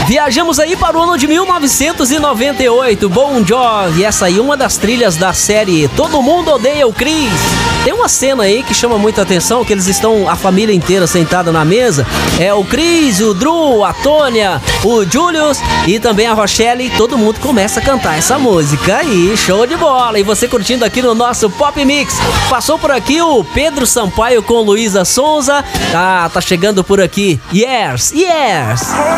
Viajamos aí para o ano de 1998, Bon Jovi, essa aí uma das trilhas da série Todo Mundo Odeia o Chris. Tem uma cena aí que chama muita atenção, que eles estão, a família inteira sentada na mesa, é o Chris, o Drew, a Tônia, o Julius e também a Rochelle, todo mundo começa a cantar essa música aí, show de bola, e você curtindo aqui no nosso Pop Mix. Passou por aqui o Pedro Sampaio com Luísa Sonza, tá chegando por aqui, Yes, Yes.